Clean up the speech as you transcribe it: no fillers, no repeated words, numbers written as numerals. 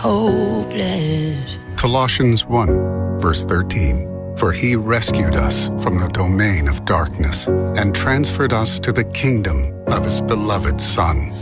hopeless. Colossians 1, verse 13. For he rescued us from the domain of darkness and transferred us to the kingdom of his beloved Son.